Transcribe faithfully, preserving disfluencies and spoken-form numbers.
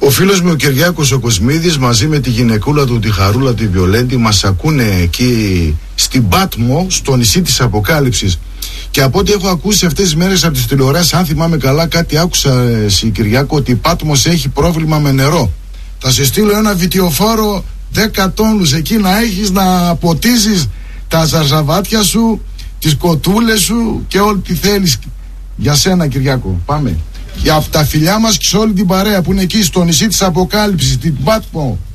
Ο φίλος μου ο Κυριάκος ο Κοσμίδης μαζί με τη γυναικούλα του τη Χαρούλα τη Βιολέντη μας ακούνε εκεί στην Πάτμο, στο νησί της Αποκάλυψης. Και από ό,τι έχω ακούσει αυτές τις μέρες από τις τηλεοράσεις, αν θυμάμαι καλά, κάτι άκουσα εσύ Κυριάκο, ότι η Πάτμος έχει πρόβλημα με νερό. Θα σε στείλω ένα βιτιοφόρο δέκα τόνους εκεί να έχεις να ποτίζεις τα ζαρζαβάτια σου, τις κοτούλες σου και ό,τι θέλεις για σένα Κυριάκο. Πάμε. Για τα φιλιά μας και σε όλη την παρέα που είναι εκεί στο νησί της Αποκάλυψης, την Πάτμο.